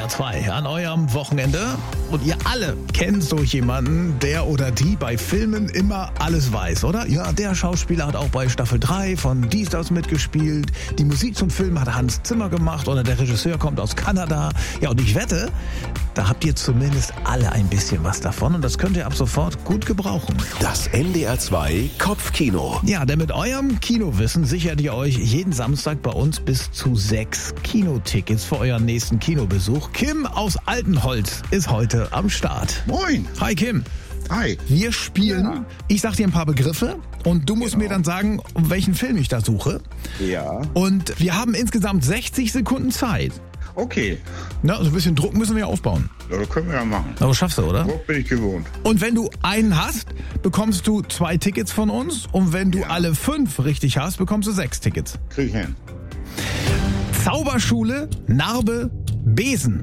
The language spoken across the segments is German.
NDR 2 an eurem Wochenende. Und ihr alle kennt so jemanden, der oder die bei Filmen immer alles weiß, oder? Ja, der Schauspieler hat auch bei Staffel 3 von Dies, das mitgespielt. Die Musik zum Film hat Hans Zimmer gemacht oder der Regisseur kommt aus Kanada. Ja, und ich wette, da habt ihr zumindest alle ein bisschen was davon und das könnt ihr ab sofort gut gebrauchen. Das NDR 2 Kopfkino. Ja, denn mit eurem Kinowissen sichert ihr euch jeden Samstag bei uns bis zu 6 Kinotickets für euren nächsten Kinobesuch. Kim aus Altenholz ist heute am Start. Moin. Hi Kim. Hi. Wir spielen, Ja. Ich sag dir ein paar Begriffe und du musst mir dann sagen, um welchen Film ich da suche. Ja. Und wir haben insgesamt 60 Sekunden Zeit. Okay. Na, also ein bisschen Druck müssen wir ja aufbauen. Ja, das können wir ja machen. Aber schaffst du, oder? Druck bin ich gewohnt. Und wenn du einen hast, bekommst du 2 Tickets von uns. Und wenn du alle 5 richtig hast, bekommst du 6 Tickets. Krieg ich hin. Zauberschule, Narbe, Besen.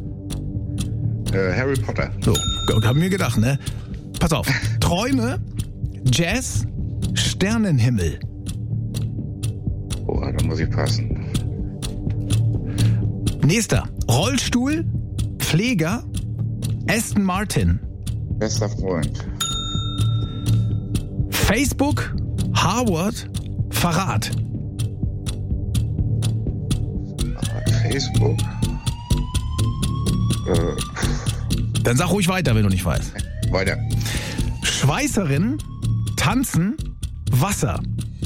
Harry Potter. So, haben wir gedacht, ne? Pass auf. Träume, Jazz, Sternenhimmel. Oh, da muss ich passen. Nächster. Rollstuhl, Pfleger, Aston Martin. Bester Freund. Facebook, Harvard, Verrat. Facebook. Dann sag ruhig weiter, wenn du nicht weißt. Weiter. Schweißerin, Tanzen, Wasser.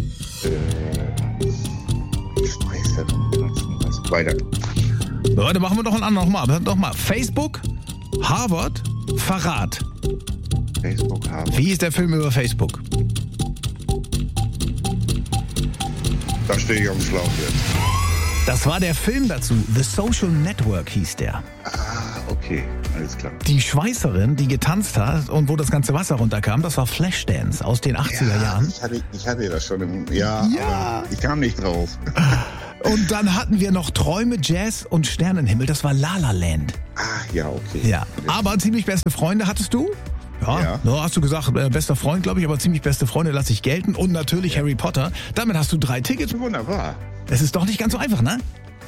Weiter. Leute, machen wir doch einen anderen nochmal. Facebook, Harvard, Verrat. Facebook haben. Wie ist der Film über Facebook? Da stehe ich auf dem Schlauch jetzt. Das war der Film dazu. The Social Network hieß der. Okay, alles klar. Die Schweißerin, die getanzt hat und wo das ganze Wasser runterkam, das war Flashdance aus den 80er Jahren. Ich hatte das schon im... Ja. Aber ich kam nicht drauf. Und dann hatten wir noch Träume, Jazz und Sternenhimmel. Das war La La Land. Ja, okay. Ja, aber ziemlich beste Freunde hattest du? Ja. So hast du gesagt, bester Freund, glaube ich, aber ziemlich beste Freunde lasse ich gelten. Und natürlich Harry Potter. Damit hast du 3 Tickets. Wunderbar. Es ist doch nicht ganz so einfach, ne?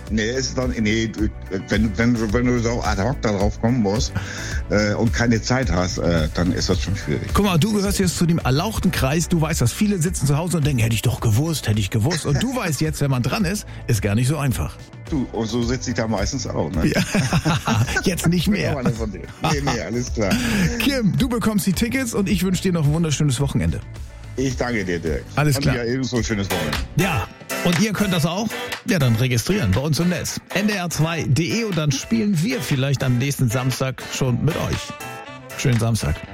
Wenn du so ad hoc da drauf kommen musst und keine Zeit hast, dann ist das schon schwierig. Guck mal, du gehörst jetzt zu dem erlauchten Kreis. Du weißt, dass viele sitzen zu Hause und denken, hätte ich gewusst. Und du weißt jetzt, wenn man dran ist gar nicht so einfach. Du, und so sitze ich da meistens auch, ne? Ja. Jetzt nicht mehr. Nee, alles klar. Kim, du bekommst die Tickets und ich wünsche dir noch ein wunderschönes Wochenende. Ich danke dir, Dirk. Alles klar. Und ja, ebenso ein schönes Wochenende. Ja, und ihr könnt das auch? Ja, dann registrieren bei uns im Netz. ndr2.de und dann spielen wir vielleicht am nächsten Samstag schon mit euch. Schönen Samstag.